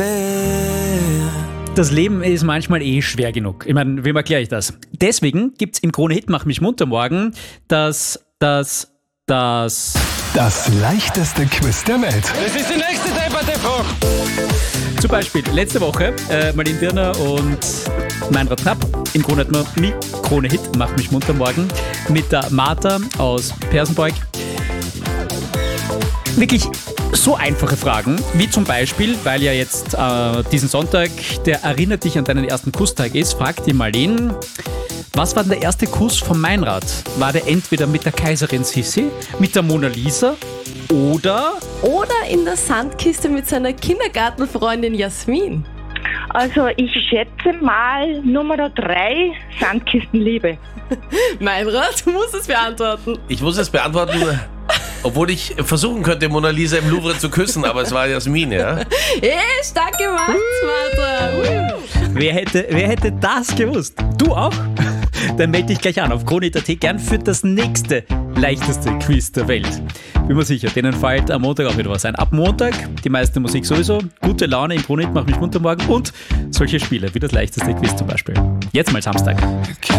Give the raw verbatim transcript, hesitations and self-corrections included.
Das Leben ist manchmal eh schwer genug. Ich meine, wem erkläre ich das? Deswegen gibt's im Krone-Hit Mach mich munter morgen das, das, das... Das leichteste Quiz der Welt. Das ist die nächste Debatte-Frage. Zum Beispiel letzte Woche äh, Marlene Dirner und Meinrad Knapp im Krone hat man mit Krone-Hit Mach mich munter morgen mit der Martha aus Persenbeug. Wirklich so einfache Fragen, wie zum Beispiel, weil ja jetzt äh, diesen Sonntag der Erinnert dich an deinen ersten Kusstag ist, fragt die Marlene, was war denn der erste Kuss von Meinrad? War der entweder mit der Kaiserin Sissi, mit der Mona Lisa oder... Oder in der Sandkiste mit seiner Kindergartenfreundin Jasmin? Also ich schätze mal Nummer drei, Sandkistenliebe. Meinrad, du musst es beantworten. Ich muss es beantworten, obwohl ich versuchen könnte, Mona Lisa im Louvre zu küssen, aber es war Jasmin, ja? Hey, stark gemacht, Martha. Wer hätte, wer hätte das gewusst? Du auch? Dann melde dich gleich an auf Krone Punkt at gern für das nächste leichteste Quiz der Welt. Bin mir sicher, denen fällt am Montag auch wieder was ein. Ab Montag die meiste Musik sowieso, gute Laune im Krone Hit Mach mich munter morgen und solche Spiele wie das leichteste Quiz zum Beispiel. Jetzt mal Samstag.